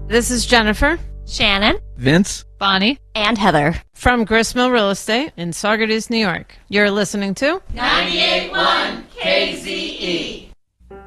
This is Jennifer, Shannon, Vince, Bonnie, and Heather from Gristmill Real Estate in Saugerties, New York. You're listening to 98.1 KZE.